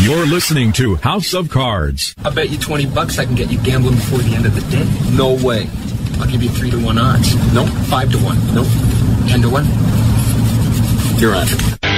You're listening to House of Cards. I bet you $20 I can get you gambling before the end of the day. No way. I'll give you 3-1 odds. Nope. 5-1. Nope. 10-1. You're on.